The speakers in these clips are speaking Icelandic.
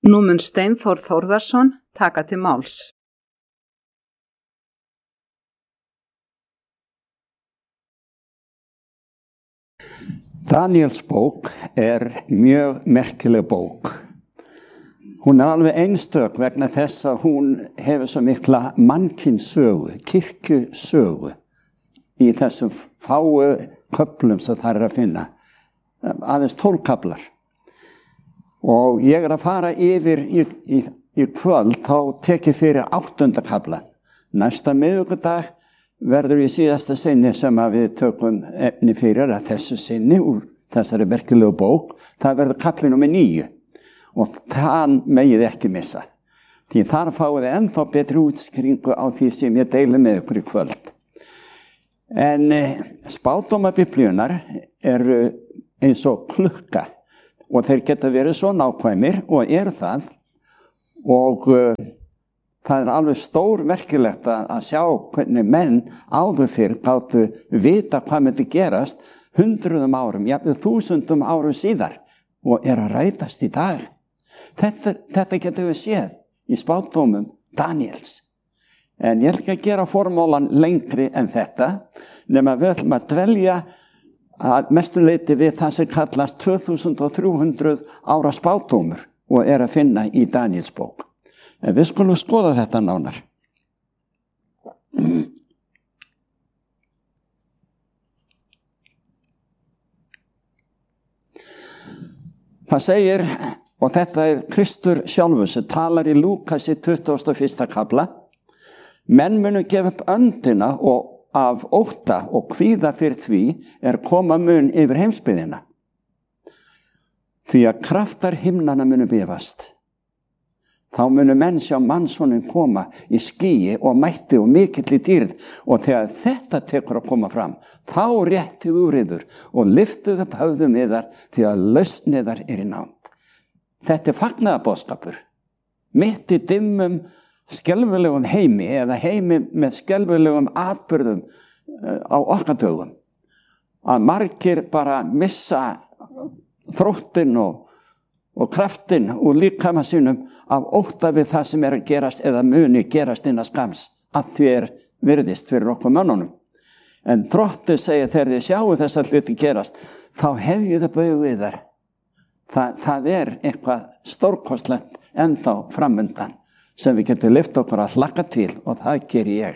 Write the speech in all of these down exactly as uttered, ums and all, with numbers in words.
Nú mun Steinþór Þórðarson taka til máls. Daniels bók er mjög merkileg bók. Hún er alveg einstök vegna þess að hún hefur svo mikla mannkynssögu, kirkjusögu í þessum fáu köflum sem það er að finna. Aðeins tólf kaflar. Og ég er að fara yfir í, í, í kvöld, þá tek ég fyrir áttunda kaflan. Næsta miðvikudag verður í síðasta sinni sem að við tökum efni fyrir að þessu sinni úr þessari merkilegu bók, það verður kafli númer níu og það megið ekki missa. Því þar fáið þið ennþá betri útskýringu á því sem ég deili með ykkur í kvöld. En eh, spádómar Biblíunnar eru eins og klukka og þeir geta verið svo nákvæmir og eru það og uh, það er alveg stór merkilegt að, að sjá hvernig menn áður fyrr gátu vita hvað myndi gerast hundruðum árum, jafnvel þúsundum árum síðar og er að rætast í dag. Þetta, þetta getur við séð í spádómum Daniels. En ég ætla ekki að gera formólan lengri en þetta, nema við ætlum að dvelja að mestu leyti við það sem kallast tvö þúsund þrjú hundruð ára spádómur og er að finna í Daniels bók. En við skulum skoða þetta nánar. Það segir, og þetta er Kristur sjálfur sem talar í Lúkasi tuttugasta og fyrsta kafla, menn munu gefa upp öndina og af ótta og kvíða fyrir því er koma mun yfir heimsbyggðina. Því að kraftar himnanna munu bifast. Þá munu menn sjá mannssonin koma í skýi og mætti og mikill í dýrð og þegar þetta tekur að koma fram, þá réttið úr yður og lyftið upp höfðum yðar því að lausn yðar er í nánd. Þetta er fagnaðarboðskapur. Mitt í dimmum skelfilegum heimi eða heimi með skelfilegum atburðum á okkar dögum. Að margir bara missa þróttinn og, og kraftinn úr líkama sínum af ótta við það sem er að gerast eða muni gerast innan skams að því er virðist fyrir okkur mönnunum. En Drottinn segir þegar þið sjáu þessa hluti gerast, þá hefjið það bauð við þar. Það, það er eitthvað stórkostlegt ennþá framundan sem við getum lyft okkur að hlakka til og það ger ég.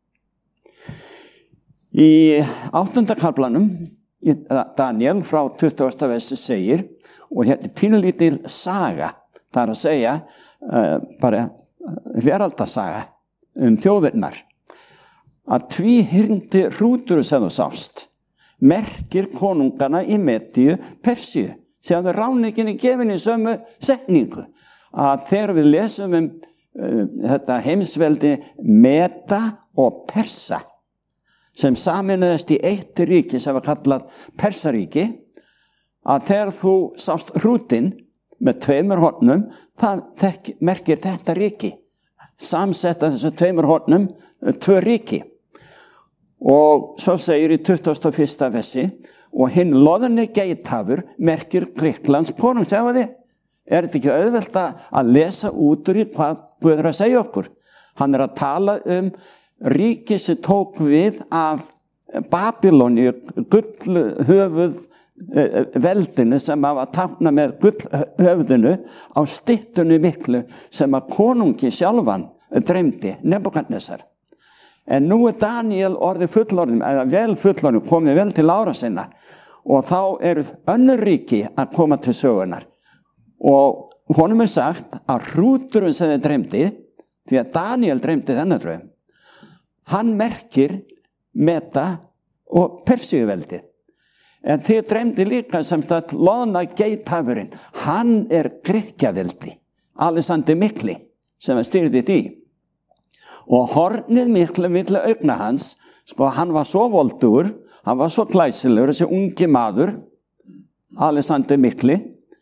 Í áttunda kaflanum, í Daniel frá tuttugasta versi segir, og hérna er pínulítil saga, það er að segja uh, bara veraldarsaga um þjóðirnar, að tvíhyrndi hrútur sem þú sást, merkir konungana í Medíu, Persíu, sem það ráninginni gefin í sömu setningu, að þegar við lesum um uh, þetta heimsveldi Meda og Persa, sem saminaðist í eitt ríki sem var kallað Persaríki, að þegar þú sást hrútinn með tveimur hornum, það þekk, merkir þetta ríki. Samsetta þessu tveimur hornum, tvö ríki. Og svo segir í tuttugasta og fyrsta versi, og hinn loðni geithafur merkir Grikklands konung, segja þið. Er þetta ekki auðvelt að lesa út úr í hvað Guð er að segja okkur? Hann er að tala um ríki sem tók við af Babyloni, gullhöfuð veldinu sem að tákna með gullhöfðinu á styttunni miklu sem að konungi sjálfan dreymdi, Nebúkadnesar. En nú er Daniel orðið fullorðin, eða vel fullorðin, komið vel til ára sinna og þá eru önnur ríki að koma til sögunar. Og honum er sagt að hrúturinn sem þeir dreymdi, því að Daniel dreymdi þennan draum, hann merkir Meda og Persíuveldið. En þið dreymdi líka sem sagt loðna geithafurinn, hann er Grikkjaveldi, Alexander Mikli, sem er stýrði því. Og hornið miklu milli augna hans, sko hann var svo voldugur, hann var svo glæsilegur, þessi ungi maður, Alexander Mikli,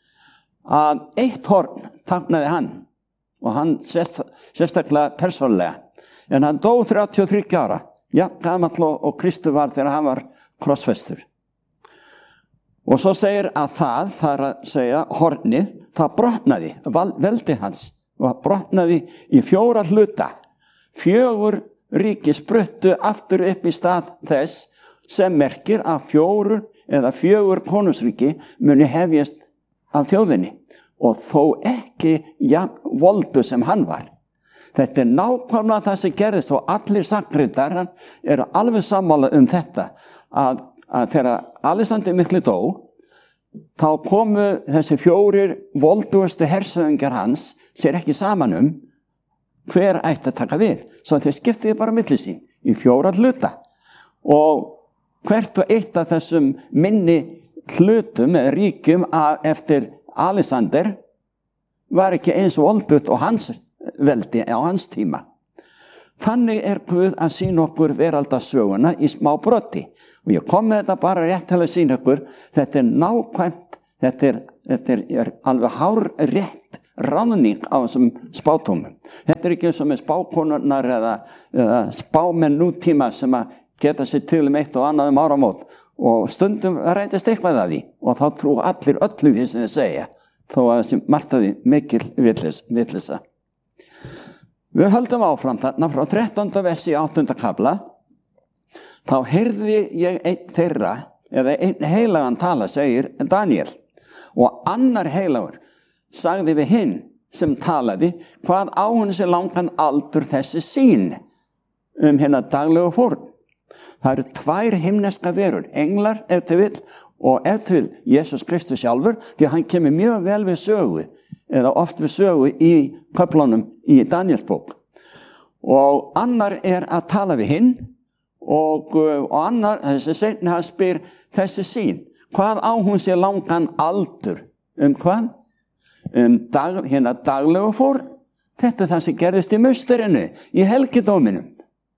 að eitt horn táknaði hann, og hann sérst, sérstaklega persónlega, en hann dó þrjátíu og þriggja ára, ja, gamall og, og Kristur var þegar hann var krossfestur. Og svo segir að það, það er að segja hornið, það brotnaði, veldi hans og brotnaði í fjóra hluta. Fjögur ríki spruttu aftur upp í stað þess sem merkir að fjóru eða fjögur konungsríki muni hefjast af þjóðinni og þó ekki jafn voldu sem hann var. Þetta er nákvæmlega það sem gerðist og allir sagnritar eru alveg sammála um þetta að, að þegar Alexander mikli dó þá komu þessi fjórir voldugustu hersöðingar hans sér ekki saman um hver ætti að taka við. Svo þeir skiptiði bara milli sín í fjóra hluta og hvert og eitt af þessum minni hlutum eða ríkjum eftir Alexander var ekki eins voldugt og hans veldi á hans tíma. Þannig er Guð að sýna okkur veraldarsöguna í smá broti. Og ég kom með þetta bara rétt til að sýna okkur, þetta er nákvæmt, þetta er, þetta er, er alveg hár rétt ráðning á þessum spátumum. Þetta er ekki eins og með spákonurnar eða, eða spámenn nútíma sem að geta sér til um eitt og annað um áramót og stundum rætist eitthvað að því og þá trú allir öllu því sem þið segja þó að þessi martaði mikil vitleysa. Við höldum áfram þarna frá þrettánda versi í áttunda kafla. Þá heyrði ég einn þeirra, eða einn heilagan tala, segir Daniel. Og annar heilagur sagði við hinn sem talaði, hvað á hún sér langan aldur þessi sýn um hérna daglegu fórn. Það eru tvær himneska verur, englar ef til vill og ef til vill Jesús Kristus sjálfur, því hann kemur mjög vel við sögu, eða oft við sögu í köflunum í Daniels bók. Og annar er að tala við hinn og, og annar, þessi seinni hann spyr þessi sýn, hvað á hún sér langan aldur? Um hvað? Um dag, hérna daglegu fórn. Þetta er það sem gerðist í musterinu, í helgidóminum.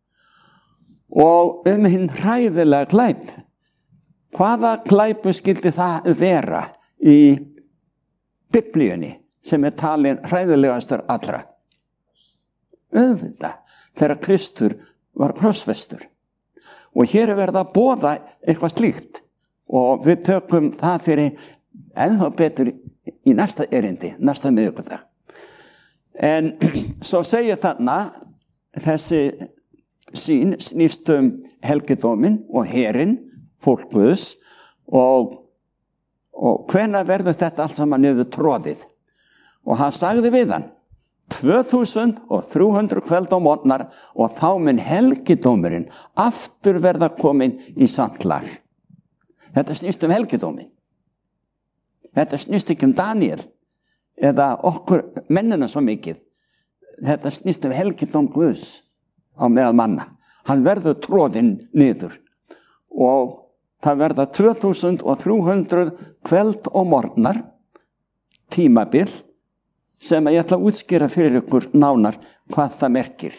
Og um hinn hræðilega glæp. Hvaða glæpu skildi það vera í Biblíunni sem er talin hræðilegastur allra? Auðvitað, þegar Kristur var krossfestur. Og hér er verið að boða eitthvað slíkt og við tökum það fyrir ennþá betur í næsta erindi, næsta miðvikudag. En svo segir þarna þessi sýn snýst um helgidómin og herinn, fólk Guðs og, og hvenær verður þetta allt saman niður tróðið? Og hann sagði við hann, tvö þúsund þrjú hundruð kvöld á morgnar og þá mun helgidómurinn aftur verða komin í samt lag. Þetta snýst um helgidómin. Þetta snýst ekki um Daniel eða okkur mennina svo mikið. Þetta snýst um helgidóm Guðs á meðal manna. Hann verður tróðinn niður og það verða tvö þúsund þrjú hundruð kvöld og morgnar tímabil sem ég ætla að útskýra fyrir ykkur nánar hvað það merkir.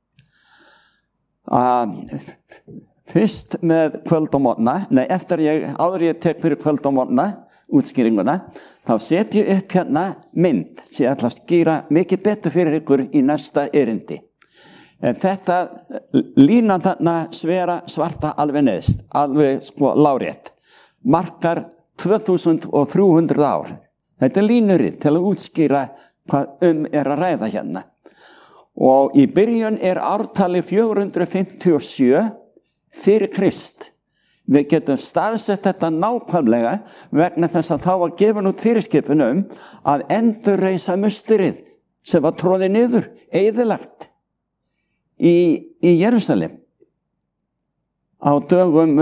Uh, fyrst með kvöld og morgna, nei, eftir ég, áður ég tek fyrir kvöld og morgna, útskýringuna, þá set ég upp hérna mynd sem ég ætla að skýra mikið betur fyrir ykkur í næsta erindi. En þetta línan þarna svera svarta alveg neðst, alveg sko lárétt, markar tvö þúsund þrjú hundruð ár. Þetta er línurinn til að útskýra hvað um er að ræða hérna. Og í byrjun er ártali fjögur hundruð fimmtíu og sjö fyrir Krist. Við getum staðsett þetta nákvæmlega vegna þess að þá var gefin út fyrirskipun um að endurreisa musterið sem var tróðið niður, eyðilagt í, í Jerúsalem á dögum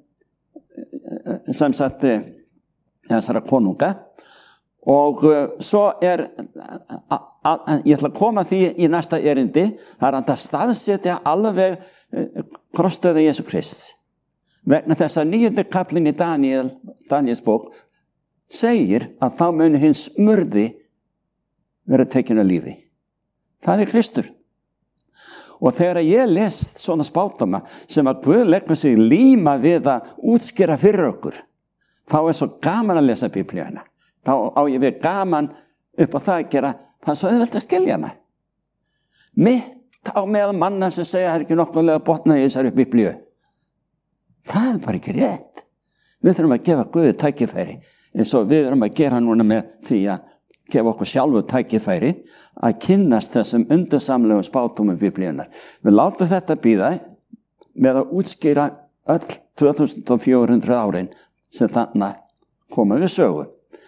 sem sagt þessara konunga. Og uh, svo er, a, a, a, ég ætla að koma því í næsta erindi, það er að staðsetja alveg uh, krossdauða Jesú Krist. Vegna þess að níundi kaflinn í Daniel, Daniels bók segir að þá muni hins smurði vera tekinn af lífi. Það er Kristur. Og þegar ég les svona spátama sem að Guð leggur sig líma við að útskýra fyrir okkur, þá er svo gaman að lesa Biblíuna. Þá á ég við gaman upp á það að gera það svo auðvelt að skilja hana. Mitt á meðal manna sem segja að það er ekki nokkulega botnað í þessari Biblíu. Það er bara ekki rétt. Við þurfum að gefa Guði tækifæri eins og við þurfum að gera núna með því að gefa okkur sjálfu tækifæri að kynnast þessum undursamlegu spádómum Biblíunnar. Við látum þetta bíða með að útskýra öll tvö þúsund fjögur hundruð árin sem þannig koma við sögu.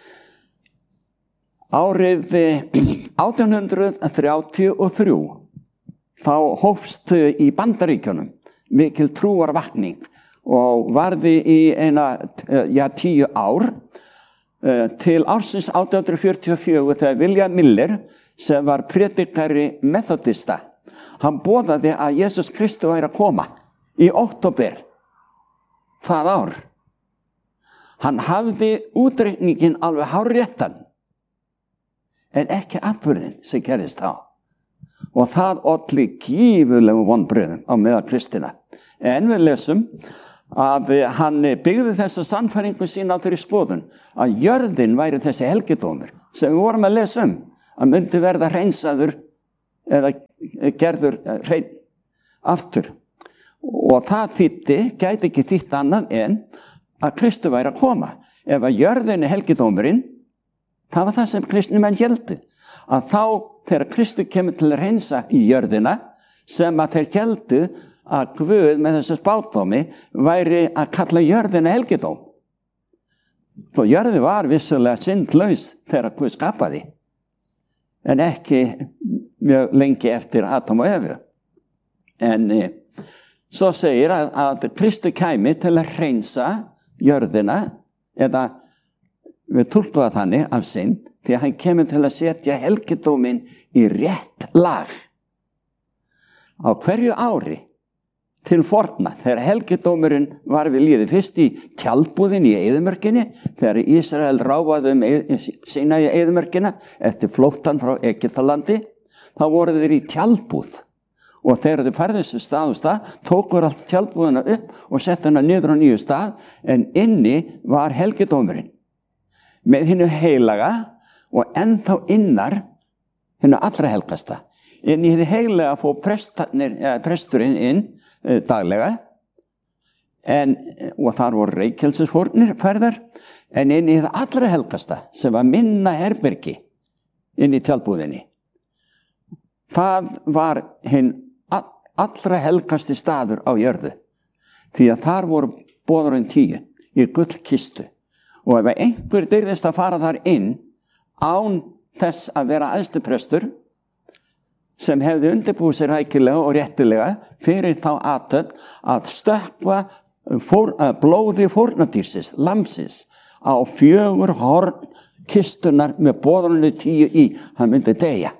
Árið átján hundruð þrjátíu og þrjú þá hófst í Bandaríkjunum mikil trúarvakning og varði í eina, ja, tíu ár til ársins átján hundruð fjörutíu og fjögur þegar William Miller, sem var predikari methodista, hann boðaði að Jesús Kristur væri að koma í október það ár. Hann hafði útreikningin alveg hárréttan, en ekki atburðin sem gerðist þá. Og það olli gífurlegum vonbrigðum á meðal kristina. En við lesum að hann byggði þessa sannfæringu sína á þeirri skoðun að jörðin væri þessi helgidómur sem við vorum að lesa um, að myndi verða hreinsaður eða gerður hrein aftur. Og það þýddi, gæti ekki þýtt annað en að Kristur væri að koma. Ef að jörðin er helgidómurinn, það var það sem kristnumenn héldu, að þá þegar Kristur kemur til að hreinsa í jörðina, sem að þeir héldu að Guð með þessu spádómi væri að kalla jörðina helgidóm. Og jörði var vissulega syndlaus þegar Guð skapaði, en ekki mjög lengi eftir Adam og Evu. En e, svo segir að, að Kristur kæmi til að hreinsa jörðina, eða við túlkum það þannig af synd, því að hann kemur til að setja helgidóminn í rétt lag. Á hverju ári til forna, þegar helgidómurinn var við líði, fyrst í tjaldbúðin í eyðimörkinni, þegar Ísrael ráfaði um sína í eyðimörkina eftir flóttan frá Egyptalandi, þá voru þeir í tjaldbúð. Og þegar þeir færðu þessu stað og stað, tókur allt tjaldbúðina upp og sett hana niður á nýju stað, en inni var helgidómurinn með hinnu heilaga og ennþá innar hinnu allra helgasta. Inn í hinnu heilaga fór prestarnir, ja, presturinn inn e, daglega, en, og þar voru reykjelsisfórnir færðar, en inn í það allra helgasta sem var minna herbergi inn í tjaldbúðinni. Það var hinn allra helgasti staður á jörðu, því að þar voru boðurinn tíu í gullkistu. Og ef einhver dyrðist að fara þar inn án þess að vera æðstiprestur sem hefði undirbúið sér rækilega og réttilega fyrir þá athöfn að stökkva fór, að blóði fórnadýrsins, lamsins, á fjögur horn kistunar með boðunni tíu í, hann myndi deyja.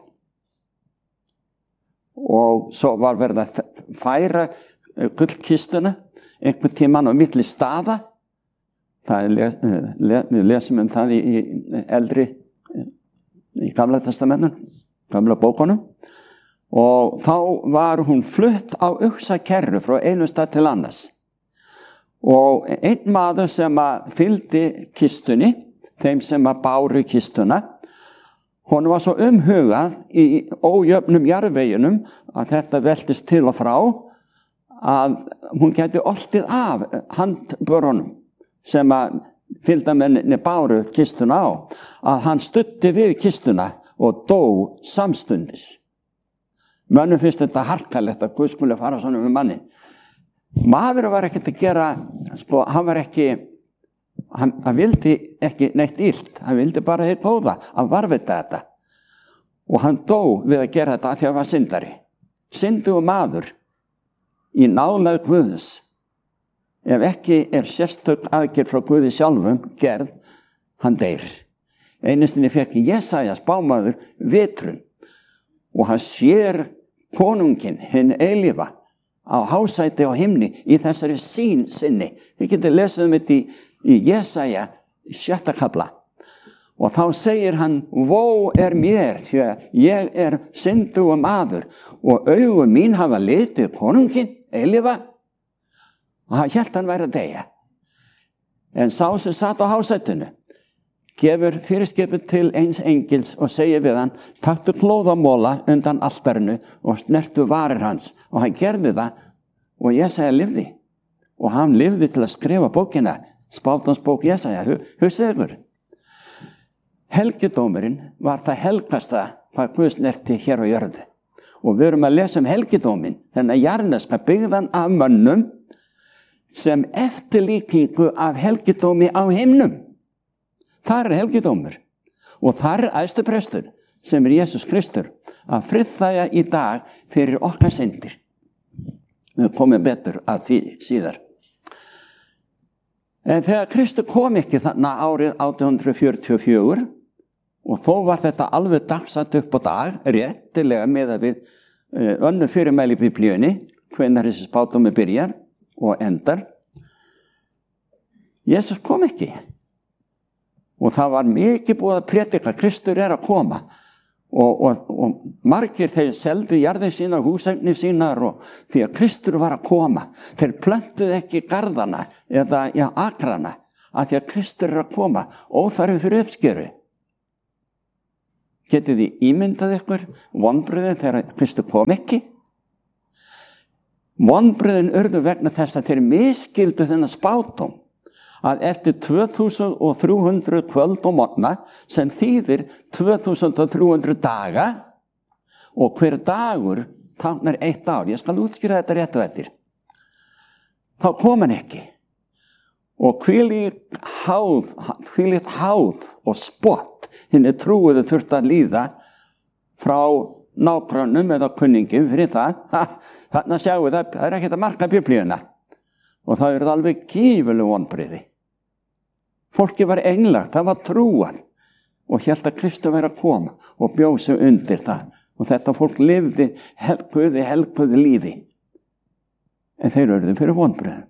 Og svo var verið að færa gullkistuna einhvern tímann á milli staða. Það er, við lesum um það í, í eldri, í gamla testamentinu, gamla bókunum. Og þá var hún flutt á uxakerru frá einu stað til annars. Og einn maður sem að fylgdi kistunni, þeim sem að báru kistuna, hún var svo umhugað í ójöfnum jarðveginum að þetta veltist til og frá, að hún gæti oltið af handbörunum sem að fylgdarmenninni báru kistuna á, að hann studdi við kistuna og dó samstundis. Mönnum finnst þetta harkalegt að Guð skuli fara svona með manni. Maður var ekkert að gera, sko, hann var ekki, hann, hann vildi ekki neitt illt, hann vildi bara heitt góða, hann varvita þetta. Og hann dó við að gera þetta því að hann var syndari. Syndugur maður í nálægð Guðs. Ef ekki er sérstök aðgerð frá Guði sjálfum gerð, hann deyr. Einistinni fekk Jesaja spámaður vitrun og hann sér konungin, hinn eilífa, á hásæti á himni í þessari sýn sinni. Þið getur lesið um þetta í, í Jesaja sjötta kafla. Og þá segir hann, vó er mér, því að ég er syndugur maður og augu mín hafa litið konungin, eilífa, og hann hélt hann væri að deyja. En sá sem satt á hásætinu gefur fyrirskipið til eins engils og segir við hann, taktu klóðamóla undan altarinu og snertu varir hans. Og hann gerði það og Jesaja lifði. Og hann lifði til að skrifa bókina, spátansbók Jesaja, hugsið ykkur. helgidómurinn var það helgasta hvað Guð snerti hér á jörðu. Og við erum að lesa um helgidóminn, þennan jarðneska byggðan af mönnum sem eftirlíkingu af helgidómi á himnum. Það er helgidómur. Og það er æðstuprestur sem er Jesús Kristur að friðþægja í dag fyrir okkar syndir. Við komum betur að því síðar. En þegar Kristur kom ekki þarna árið átján hundruð fjörutíu og fjögur og þó var þetta alveg dagsatt upp á dag, réttilega með að við uh, önnur fyrirmæli í Biblíunni, hvenær þessi spádómur byrjar og endar. Jesus kom ekki. Og það var mikið búið að predika, Kristur er að koma. Og, og, og margir þeir seldu jarðir sínar, húseignir sínar og því að Kristur var að koma. Þeir plöntuðu ekki garðana eða já, akrana að því að Kristur er að koma, óþarfi fyrir uppskeru. Getið þið ímyndað ykkur vonbrigðin þegar Kristur kom ekki? Vonbrigðin urðu vegna þess að þeir misskildu þennan spádóm að eftir tvö þúsund þrjú hundruð kvöld og morgna sem þýðir tvö þúsund þrjú hundruð daga og hver dagur táknar eitt ár. Ég skal útskýra þetta rétt og eftir. Þá kom hann ekki. Og hvílíkt háð, hvílíkt háð og spott hinni trúuðu þurfti að líða frá nágrönnum eða kunningum fyrir það. Þarna sjáum við það, það er ekkert að marka Biblíuna. Og það eru alveg gífurleg vonbrigði. Fólki var einlægt, það var trúan og hélt að Kristur væri að koma og bjóð sig undir það. Og þetta fólk lifði helguði, helguði lífi. En þeir urðu fyrir vonbrigðum.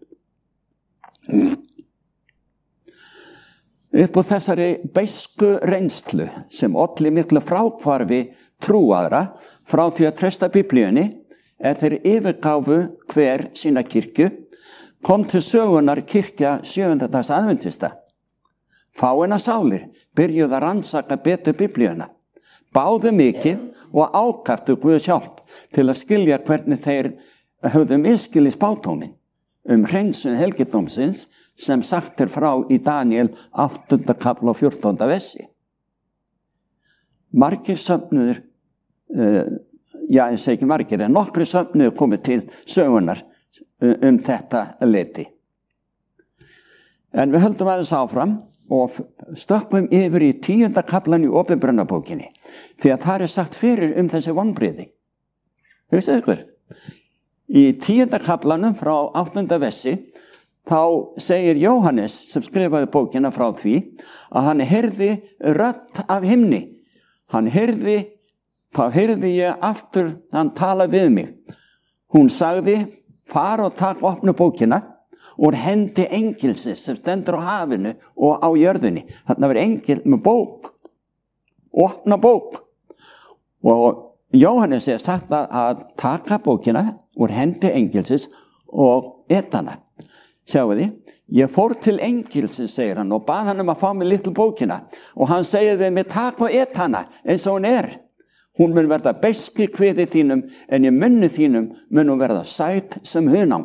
Upp á þessari beisku reynslu sem olli miklu fráhvarfi trúaðra frá því að treysta Biblíunni er þeir yfirgáfu hver sína kirkju, kom til sögunar kirkja sjöunda dags aðventista. Fáeina sálir byrjuðu að rannsaka betur Biblíuna, báðu mikið og ákaftu Guðs hjálp til að skilja hvernig þeir höfðu misskilið spádóminn um hreinsun helgidómsins sem sagt er frá í Daniel áttunda kafla og fjórtánda versi. Margir söfnuður, uh, já ég segi ekki margir, en nokkri söfnuður komið til sögunar um þetta leyti. En við höldum aðeins áfram og stökkum yfir í tíunda kaflan í Opinberunarbókinni, því að það er sagt fyrir um þessi vonbrigði. Hugsaðu ykkur, í tíunda kaflanum frá áttunda versi, þá segir Jóhannes sem skrifaði bókina frá því að hann heyrði rödd af himni. Hann heyrði, þá heyrði ég aftur hann tala við mig. Hún sagði, far og takk opnu bókina og hendi engilsins sem stendur á hafinu og á jörðinni. Þarna var engil með bók, opna bók. Og Jóhannes er sagt að taka bókina úr hendi engilsins og eta hana. Sjáu þið, ég fór til engilsins, segir hann, og bað hann um að fá mig litlu bókina og hann segir við mig, takk og et hana eins og hún er. Hún mun verða beisk í kviði þínum en í munni þínum mun hún verða sæt sem hunang.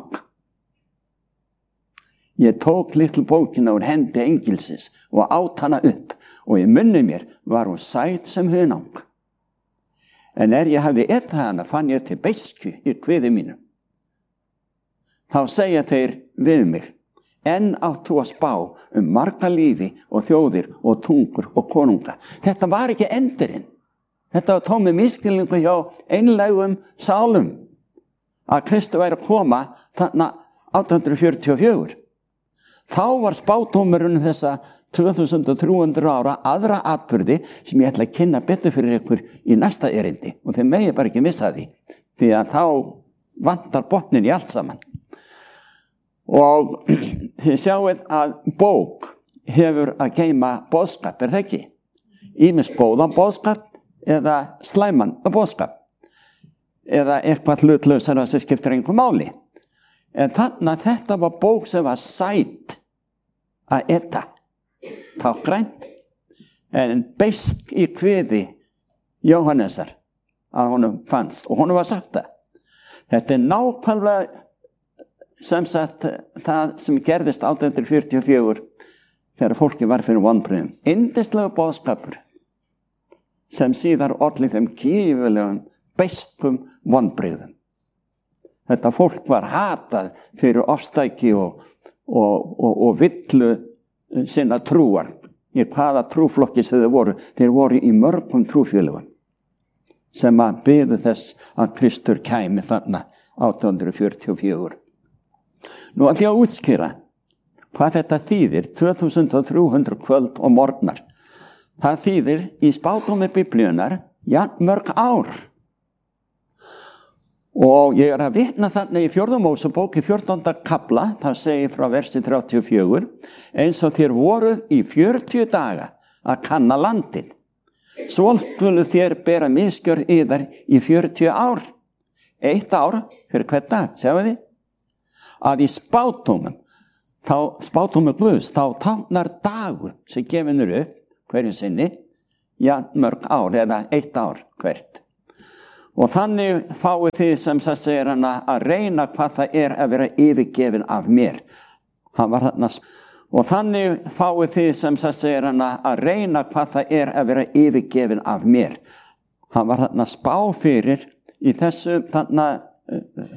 Ég tók litlu bókina úr hendi engilsins og át hana upp og í munni mér var hún sæt sem hunang. En er ég hafði et hana fann ég til beisku í kviði mínum. Þá segja þeir við mig, enn átt þú að spá um marga líði og þjóðir og tungur og konunga. Þetta var ekki endurinn. Þetta var tómið misskilningu hjá einlægum sálum að Kristur væri að koma þarna átján hundruð fjörutíu og fjögur. Þá var spádómurinn þessa tvö þúsund þrjú hundruð ára aðra atburði sem ég ætla að kynna betur fyrir ykkur í næsta erindi og þeir megi bara ekki missa því því að þá vantar botnin í allt saman. Og þið sjáuð að bók hefur að geyma boðskap, er það ekki? Ýmis góðan boðskap eða slæman boðskap. Eða eitthvað hlutlausara sem skiptir engu máli. En þannig að þetta var bók sem var sæt að eta. Tákgrænt. En beisk í kviði Jóhannesar að honum fannst. Og honum var sagt það. Þetta er nákvæmlega sem sagt það sem gerðist átján hundruð fjörutíu og fjögur þegar fólki var fyrir vonbrigðum. Yndislegur boðskapur, sem síðar olli þeim gífulegum beiskum vonbrigðum. Þetta fólk var hatað fyrir ofstæki og, og, og, og villu sinna trúar. Í hvaða trúflokki sem þeir voru. Þeir voru í mörgum trúfélögum sem að biðu þess að Kristur kæmi þarna átján hundruð fjörutíu og fjögur. Nú ætla ég að útskýra hvað þetta þýðir tvö þúsund þrjú hundruð kvöld og morgnar. Það þýðir í spádómi Biblíunnar jafn mörg ár. Og ég er að vitna þarna í fjórða Mósebók í fjórtánda kafla, það segir frá versi þrjátíu og fjögur, eins og þér voruð í fjörutíu daga að kanna landið. Svo skulu þér bera misgjörð yðar í fjörutíu ár. Eitt ár fyrir hvern dag, sjáu þið? Að í spádómum, þá spádómum Guðs, þá táknar dagur sem gefinur upp hverju sinni, ja, mörg ár eða eitt ár hvert. Og þannig fáið þið sem það segir hana að reyna hvað það er að vera yfirgefin af mér. Hann var þarna. Og þannig fáið þið sem það segir hana að reyna hvað það er að vera yfirgefin af mér. Hann var þarna spá fyrir í þessu þarna